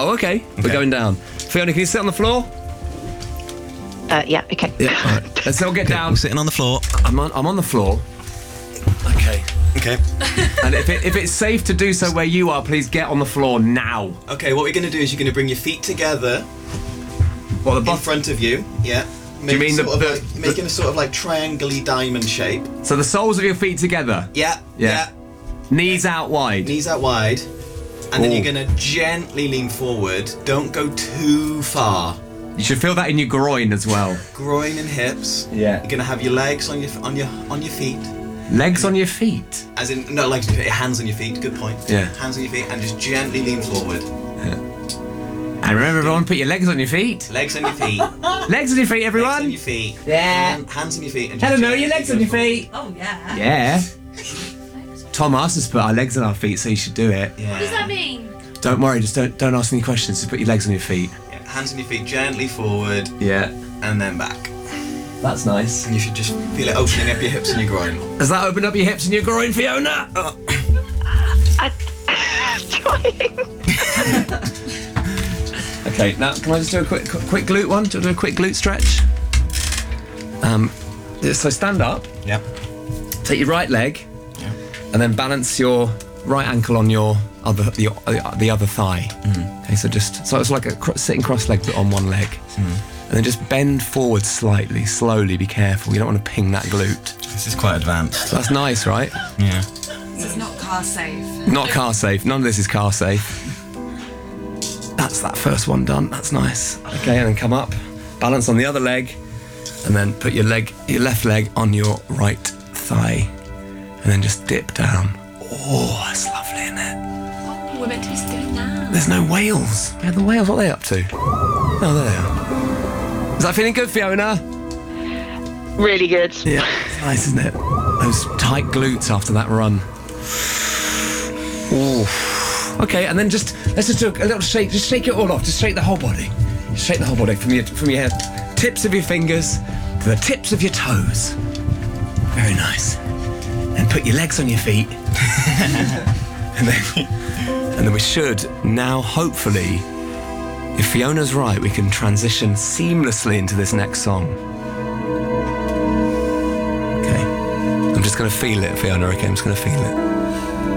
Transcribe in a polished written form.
Oh, okay. We're going down. Fiona, can you sit on the floor? Yeah, okay. Yeah, all right. Let's all get down. We're sitting on the floor. I'm on the floor. Okay. Okay. And if it's safe to do so where you are, please get on the floor now. Okay, what we're going to do is you're going to bring your feet together in front of you. Yeah. Do you mean making a sort of like triangle-y diamond shape? So the soles of your feet together? Yeah. Knees out wide? Knees out wide. And then you're going to gently lean forward. Don't go too far. You should feel that in your groin as well. Groin and hips. Yeah. You're going to have your legs on your feet. Legs on your feet? As in, no, legs, hands on your feet. Good point. Yeah. Hands on your feet and just gently lean forward. Yeah. And remember, everyone, put your legs on your feet. Legs on your feet. Legs on your feet, everyone. Legs on your feet. Yeah. Hands on your feet. And Hello, your legs on your feet. Oh, yeah. Yeah. Tom asked us to put our legs on our feet, so you should do it. Yeah. What does that mean? Don't worry, just don't ask any questions. Just put your legs on your feet. Yeah. Hands on your feet, gently forward. Yeah. And then back. That's nice. And you should just feel it opening up your hips and your groin. Does that open up your hips and your groin, Fiona? I'm trying. Okay, now can I just do a quick glute one? Do you want to do a quick glute stretch? So stand up. Yep. Take your right leg. Yep. And then balance your right ankle on your the other thigh. Okay, so it's like a sitting cross-legged but on one leg. And then just bend forward slightly, slowly. Be careful. You don't want to ping that glute. This is quite advanced. That's nice, right? Yeah. This is not car safe. Not car safe. None of this is car safe. That's that first one done. That's nice. Okay, and then come up, balance on the other leg, and then put your left leg on your right thigh, and then just dip down. Oh, that's lovely, isn't it? Oh, we're meant to be doing that. There's no whales. Where are the whales? What are they up to? Oh, there they are. Is that feeling good, Fiona? Really good. Yeah, it's nice, isn't it? Those tight glutes after that run. Ooh. Okay, and then let's just do a little shake. Just shake it all off. Just shake the whole body. Just shake the whole body from your tips of your fingers to the tips of your toes. Very nice. And put your legs on your feet. and then we should now, hopefully, if Fiona's right, we can transition seamlessly into this next song. Okay. I'm just going to feel it, Fiona. Okay, I'm just going to feel it.